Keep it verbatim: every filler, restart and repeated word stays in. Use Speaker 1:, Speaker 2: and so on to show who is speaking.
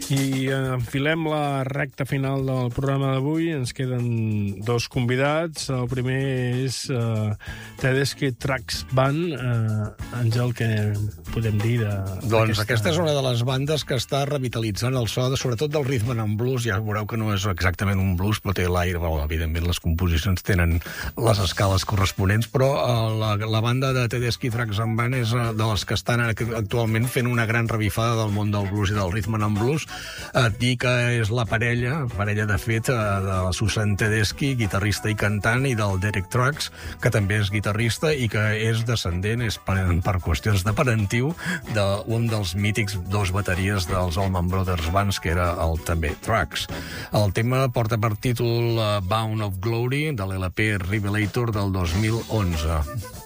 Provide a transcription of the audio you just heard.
Speaker 1: I enfilem la recta final del programa d'avui. Ens queden dos convidats. El primer és uh, Tedeschi Trucks Band. Uh, Àngel, què podem dir de...
Speaker 2: Doncs aquesta és una de les bandes que està revitalitzant el so, de, sobretot del rhythm and blues. Ja veureu que no és exactament un blues, però té l'aire. Well, evidentment, les composicions tenen les escales corresponents, però uh, la, la banda de Tedeschi Trucks Band és uh, de les que estan actualment fent una gran revifada del món del blues i del rhythm and blues. Et dic que és la parella, parella de fet, de la Susan Tedeschi, guitarrista i cantant, i del Derek Trucks, que també és guitarrista i que és descendent, és per, per qüestions de parentiu, d'un dels mítics dos bateries dels Allman Brothers Bands, que era el també Trucks. El tema porta per títol uh, Bound of Glory, de l'L P Revelator del dos mil onze.